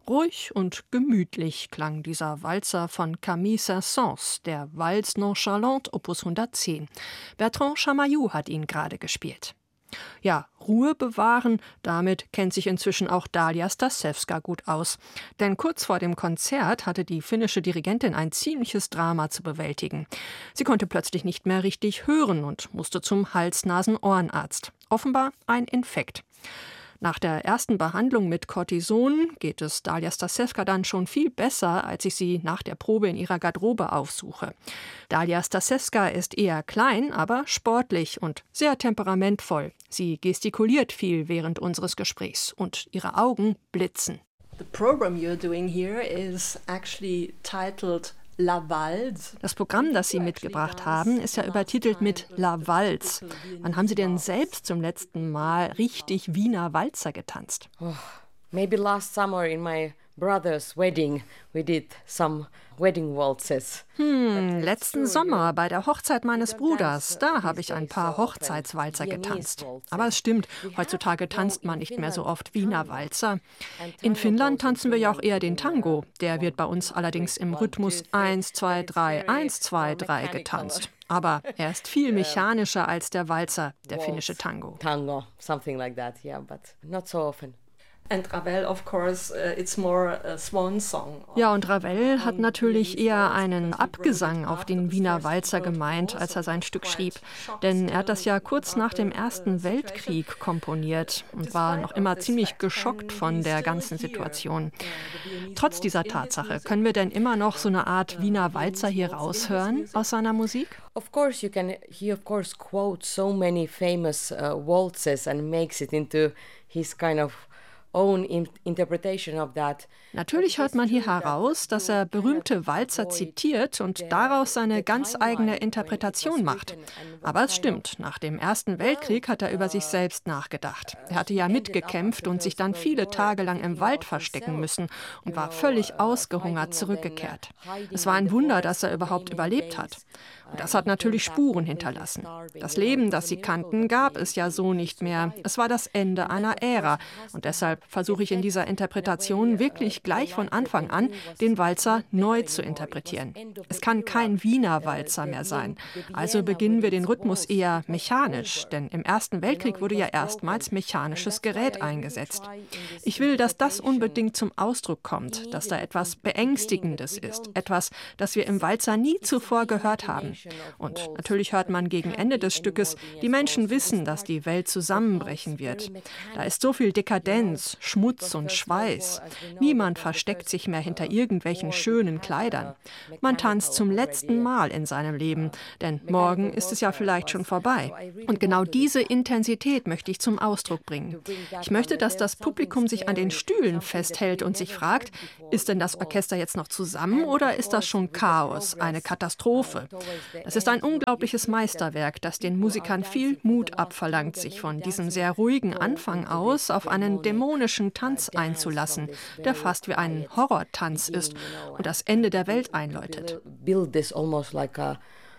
Ruhig und gemütlich klang dieser Walzer von Camille Saint-Saëns, der Valse Nonchalante, Opus 110. Bertrand Chamayou hat ihn gerade gespielt. Ja, Ruhe bewahren, damit kennt sich inzwischen auch Dalia Stasewska gut aus. Denn kurz vor dem Konzert hatte die finnische Dirigentin ein ziemliches Drama zu bewältigen. Sie konnte plötzlich nicht mehr richtig hören und musste zum Hals-Nasen-Ohrenarzt. Offenbar ein Infekt. Nach der ersten Behandlung mit Cortison geht es Dalia Stasewska dann schon viel besser, als ich sie nach der Probe in ihrer Garderobe aufsuche. Dalia Stasewska ist eher klein, aber sportlich und sehr temperamentvoll. Sie gestikuliert viel während unseres Gesprächs und ihre Augen blitzen. The program you're doing here is actually titled La Valse. Das Programm, das Sie mitgebracht haben, ist ja übertitelt mit La Valse. Wann haben Sie denn selbst zum letzten Mal richtig Wiener Walzer getanzt? Maybe last summer in my brother's wedding we did some wedding waltzes. Letzten Sommer bei der Hochzeit meines Bruders, da habe ich ein paar Hochzeitswalzer getanzt. Aber es stimmt, heutzutage tanzt man nicht mehr so oft Wiener Walzer. In Finnland tanzen wir ja auch eher den Tango. Der wird bei uns allerdings im Rhythmus 1, 2, 3, 1, 2, 3 getanzt. Aber er ist viel mechanischer als der Walzer, der finnische Tango. Tango, something like that, yeah, but not so often. And Ravel, of course, it's more a swan song. Ja, und Ravel hat natürlich eher einen Abgesang auf den Wiener Walzer gemeint, als er sein Stück schrieb. Denn er hat das ja kurz nach dem Ersten Weltkrieg komponiert und war noch immer ziemlich geschockt von der ganzen Situation. Trotz dieser Tatsache, können wir denn immer noch so eine Art Wiener Walzer hier raushören aus seiner Musik? Of course, he of course quotes so many famous waltzes and makes it into his kind of own interpretation of that. Natürlich hört man hier heraus, dass er berühmte Walzer zitiert und daraus seine ganz eigene Interpretation macht. Aber es stimmt, nach dem Ersten Weltkrieg hat er über sich selbst nachgedacht. Er hatte ja mitgekämpft und sich dann viele Tage lang im Wald verstecken müssen und war völlig ausgehungert zurückgekehrt. Es war ein Wunder, dass er überhaupt überlebt hat. Und das hat natürlich Spuren hinterlassen. Das Leben, das sie kannten, gab es ja so nicht mehr. Es war das Ende einer Ära. Und deshalb versuche ich in dieser Interpretation wirklich gleich von Anfang an, den Walzer neu zu interpretieren. Es kann kein Wiener Walzer mehr sein. Also beginnen wir den Rhythmus eher mechanisch, denn im Ersten Weltkrieg wurde ja erstmals mechanisches Gerät eingesetzt. Ich will, dass das unbedingt zum Ausdruck kommt, dass da etwas Beängstigendes ist, etwas, das wir im Walzer nie zuvor gehört haben. Und natürlich hört man gegen Ende des Stückes, die Menschen wissen, dass die Welt zusammenbrechen wird. Da ist so viel Dekadenz, Schmutz und Schweiß. Niemand versteckt sich mehr hinter irgendwelchen schönen Kleidern. Man tanzt zum letzten Mal in seinem Leben, denn morgen ist es ja vielleicht schon vorbei. Und genau diese Intensität möchte ich zum Ausdruck bringen. Ich möchte, dass das Publikum sich an den Stühlen festhält und sich fragt, ist denn das Orchester jetzt noch zusammen oder ist das schon Chaos, eine Katastrophe? Es ist ein unglaubliches Meisterwerk, das den Musikern viel Mut abverlangt, sich von diesem sehr ruhigen Anfang aus auf einen dämonischen Tanz einzulassen, der fast wie ein Horrortanz ist und das Ende der Welt einläutet. Build this almost like a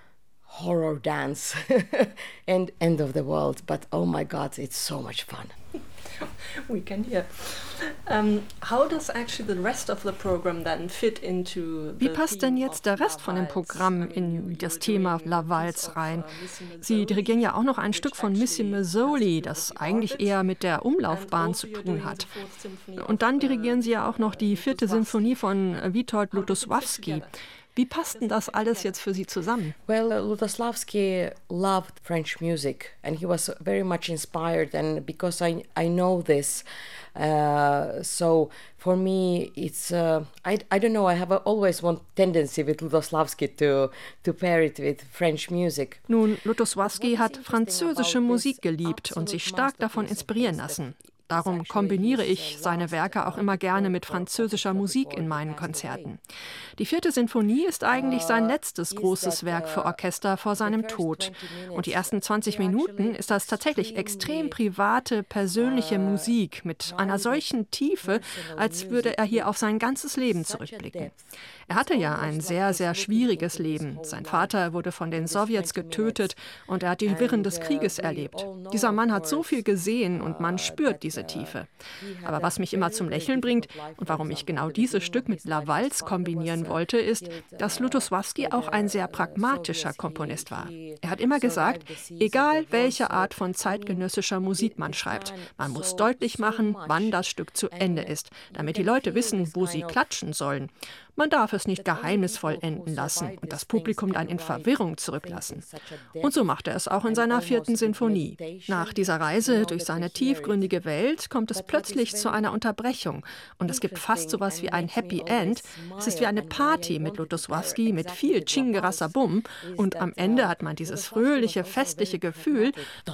horror dance and end of the world, but oh my God, it's so much fun. We can hear. How does actually the rest of the program then fit into Wie passt denn jetzt der Rest von dem Programm in das Thema La Valse rein? Sie dirigieren ja auch noch ein Stück von Missy Mazzoli, das eigentlich eher mit der Umlaufbahn zu tun hat. Und dann dirigieren Sie ja auch noch die 4. Sinfonie von Witold Lutosławski. Wie passt denn das alles jetzt für Sie zusammen? Well, Lutosławski loved French music and he was very much inspired, and because I know this, so for me it's I don't know, I have always one tendency with Lutosławski to pair it with French music. Nun, Lutosławski hat französische Musik geliebt und sich stark davon inspirieren lassen. Darum kombiniere ich seine Werke auch immer gerne mit französischer Musik in meinen Konzerten. Die 4. Sinfonie ist eigentlich sein letztes großes Werk für Orchester vor seinem Tod. Und die ersten 20 Minuten ist das tatsächlich extrem private, persönliche Musik mit einer solchen Tiefe, als würde er hier auf sein ganzes Leben zurückblicken. Er hatte ja ein sehr, sehr schwieriges Leben. Sein Vater wurde von den Sowjets getötet und er hat die Wirren des Krieges erlebt. Dieser Mann hat so viel gesehen und man spürt diese diese Tiefe. Aber was mich immer zum Lächeln bringt und warum ich genau dieses Stück mit La Valse kombinieren wollte, ist, dass Lutosławski auch ein sehr pragmatischer Komponist war. Er hat immer gesagt, egal welche Art von zeitgenössischer Musik man schreibt, man muss deutlich machen, wann das Stück zu Ende ist, damit die Leute wissen, wo sie klatschen sollen. Man darf es nicht geheimnisvoll enden lassen und das Publikum dann in Verwirrung zurücklassen. Und so macht er es auch in seiner 4. Sinfonie. Nach dieser Reise durch seine tiefgründige Welt kommt es plötzlich zu einer Unterbrechung und es gibt fast so was wie ein Happy End. Es ist wie eine Party mit Lutosławski, mit viel Chingerassabum und am Ende hat man dieses fröhliche, festliche Gefühl.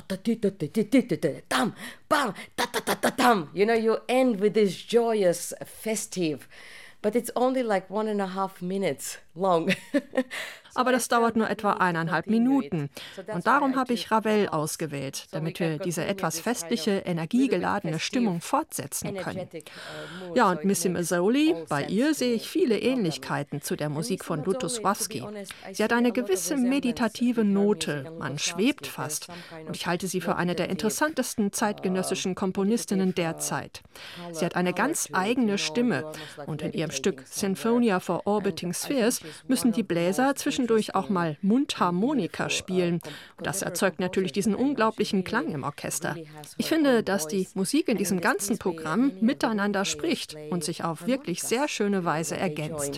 You know, you end with this joyous, festive. But it's only like 1.5 minutes long. Aber das dauert nur etwa 1,5 Minuten. Und darum habe ich Ravel ausgewählt, damit wir diese etwas festliche, energiegeladene Stimmung fortsetzen können. Ja, und Missy Mazzoli, bei ihr sehe ich viele Ähnlichkeiten zu der Musik von Lutosławski. Sie hat eine gewisse meditative Note, man schwebt fast. Und ich halte sie für eine der interessantesten zeitgenössischen Komponistinnen der Zeit. Sie hat eine ganz eigene Stimme und in ihrem Stück Sinfonia for Orbiting Spheres müssen die Bläser zwischendurch auch mal Mundharmonika spielen. Das erzeugt natürlich diesen unglaublichen Klang im Orchester. Ich finde, dass die Musik in diesem ganzen Programm miteinander spricht und sich auf wirklich sehr schöne Weise ergänzt.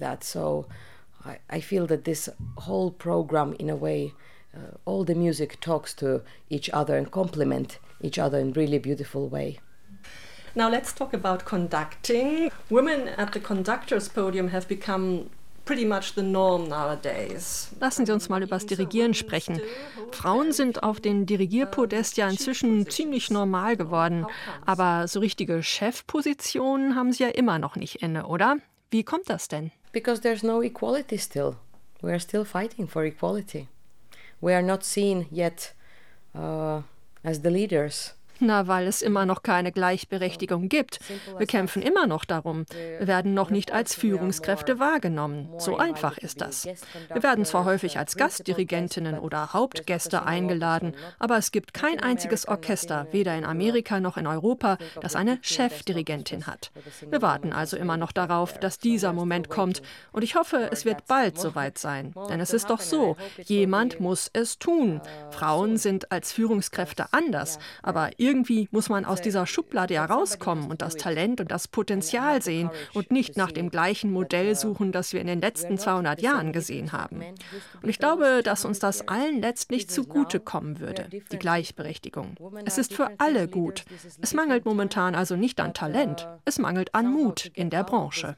I feel that this whole program, in a way, all the music talks to each other and complement each other in a really beautiful way. Now let's talk about conducting. Women at the conductor's podium have become pretty much the norm nowadays. Lassen Sie uns mal über das Dirigieren sprechen. Frauen sind auf den Dirigierpodest ja inzwischen ziemlich normal geworden. Aber so richtige Chefpositionen haben sie ja immer noch nicht inne, oder? Wie kommt das denn? Because there's no equality still. We are still fighting for equality. We are not seen yet as the leaders. Na, weil es immer noch keine Gleichberechtigung gibt. Wir kämpfen immer noch darum. Wir werden noch nicht als Führungskräfte wahrgenommen. So einfach ist das. Wir werden zwar häufig als Gastdirigentinnen oder Hauptgäste eingeladen, aber es gibt kein einziges Orchester, weder in Amerika noch in Europa, das eine Chefdirigentin hat. Wir warten also immer noch darauf, dass dieser Moment kommt. Und ich hoffe, es wird bald soweit sein. Denn es ist doch so, jemand muss es tun. Frauen sind als Führungskräfte anders, aber irgendwie muss man aus dieser Schublade herauskommen und das Talent und das Potenzial sehen und nicht nach dem gleichen Modell suchen, das wir in den letzten 200 Jahren gesehen haben. Und ich glaube, dass uns das allen letztlich zugutekommen würde, die Gleichberechtigung. Es ist für alle gut. Es mangelt momentan also nicht an Talent, es mangelt an Mut in der Branche.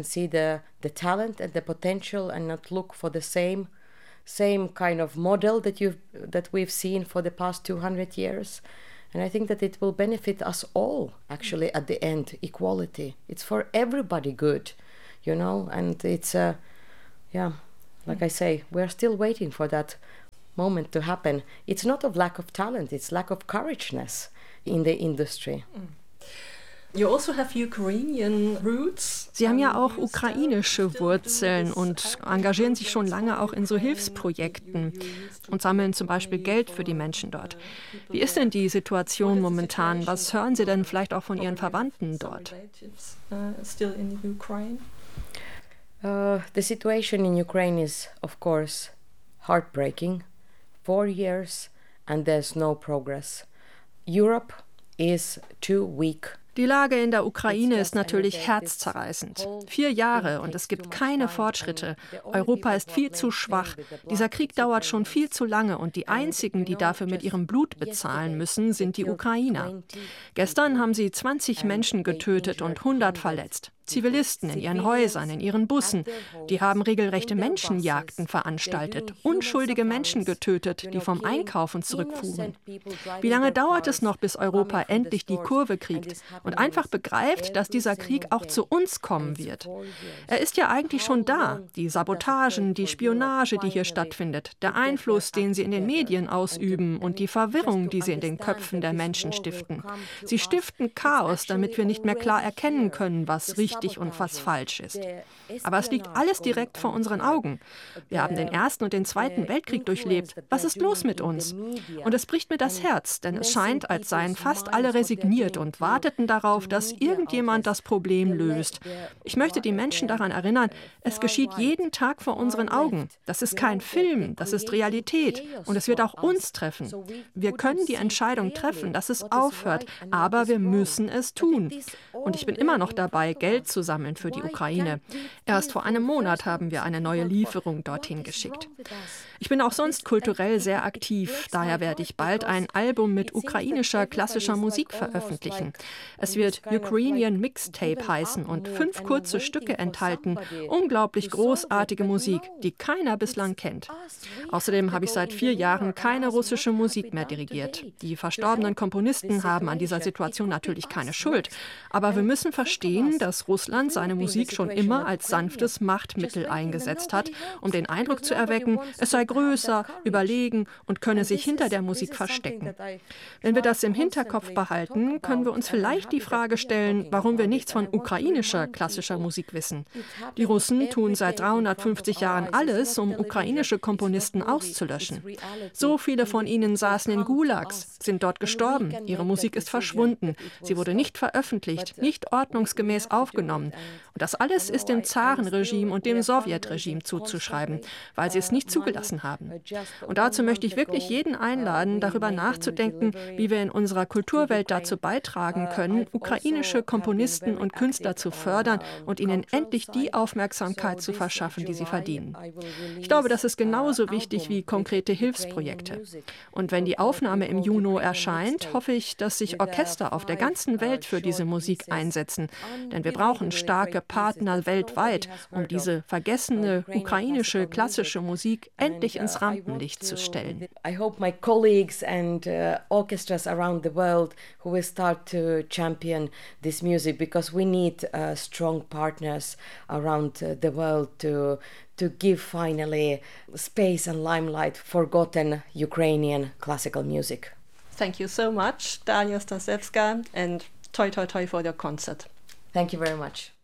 Same kind of model that we've seen for the past 200 years. And I think that it will benefit us all, actually, at the end, equality. It's for everybody good, you know, and it's, like I say, we're still waiting for that moment to happen. It's not of lack of talent, it's lack of courageousness in the industry. You also have Ukrainian roots. Sie haben ja auch ukrainische Wurzeln und engagieren sich schon lange auch in so Hilfsprojekten und sammeln zum Beispiel Geld für die Menschen dort. Wie ist denn die Situation momentan? Was hören Sie denn vielleicht auch von Ihren Verwandten dort? The situation in Ukraine is, of course, heartbreaking. 4 years and there's no progress. Europe is too weak. Die Lage in der Ukraine ist natürlich herzzerreißend. 4 Jahre und es gibt keine Fortschritte. Europa ist viel zu schwach. Dieser Krieg dauert schon viel zu lange und die einzigen, die dafür mit ihrem Blut bezahlen müssen, sind die Ukrainer. Gestern haben sie 20 Menschen getötet und 100 verletzt. Zivilisten in ihren Häusern, in ihren Bussen. Die haben regelrechte Menschenjagden veranstaltet, unschuldige Menschen getötet, die vom Einkaufen zurückfuhren. Wie lange dauert es noch, bis Europa endlich die Kurve kriegt und einfach begreift, dass dieser Krieg auch zu uns kommen wird? Er ist ja eigentlich schon da. Die Sabotagen, die Spionage, die hier stattfindet, der Einfluss, den sie in den Medien ausüben und die Verwirrung, die sie in den Köpfen der Menschen stiften. Sie stiften Chaos, damit wir nicht mehr klar erkennen können, was richtig richtig und was falsch ist. Aber es liegt alles direkt vor unseren Augen. Wir haben den Ersten und den Zweiten Weltkrieg durchlebt. Was ist los mit uns? Und es bricht mir das Herz, denn es scheint, als seien fast alle resigniert und warteten darauf, dass irgendjemand das Problem löst. Ich möchte die Menschen daran erinnern, es geschieht jeden Tag vor unseren Augen. Das ist kein Film, das ist Realität und es wird auch uns treffen. Wir können die Entscheidung treffen, dass es aufhört, aber wir müssen es tun. Und ich bin immer noch dabei, Geld zu sammeln für die Ukraine. Erst vor einem Monat haben wir eine neue Lieferung dorthin geschickt. Ich bin auch sonst kulturell sehr aktiv, daher werde ich bald ein Album mit ukrainischer klassischer Musik veröffentlichen. Es wird Ukrainian Mixtape heißen und 5 kurze Stücke enthalten, unglaublich großartige Musik, die keiner bislang kennt. Außerdem habe ich seit 4 Jahren keine russische Musik mehr dirigiert. Die verstorbenen Komponisten haben an dieser Situation natürlich keine Schuld, aber wir müssen verstehen, dass Russland seine Musik schon immer als sanftes Machtmittel eingesetzt hat, um den Eindruck zu erwecken, es sei größer, überlegen und könne sich hinter der Musik verstecken. Wenn wir das im Hinterkopf behalten, können wir uns vielleicht die Frage stellen, warum wir nichts von ukrainischer klassischer Musik wissen. Die Russen tun seit 350 Jahren alles, um ukrainische Komponisten auszulöschen. So viele von ihnen saßen in Gulags, sind dort gestorben, ihre Musik ist verschwunden, sie wurde nicht veröffentlicht, nicht ordnungsgemäß aufgenommen. Und das alles ist dem Zarenregime und dem Sowjetregime zuzuschreiben, weil sie es nicht zugelassen haben. Und dazu möchte ich wirklich jeden einladen, darüber nachzudenken, wie wir in unserer Kulturwelt dazu beitragen können, ukrainische Komponisten und Künstler zu fördern und ihnen endlich die Aufmerksamkeit zu verschaffen, die sie verdienen. Ich glaube, das ist genauso wichtig wie konkrete Hilfsprojekte. Und wenn die Aufnahme im Juni erscheint, hoffe ich, dass sich Orchester auf der ganzen Welt für diese Musik einsetzen. Denn wir brauchen starke Partner weltweit, um diese vergessene ukrainische klassische Musik endlich ins Rampenlicht zu stellen. I hope my colleagues and orchestras around the world who will start to champion this music, because we need strong partners around the world to give finally space and limelight forgotten Ukrainian classical music. Thank you so much, Dalia Stasevska, and toi toi toi for your concert. Thank you very much.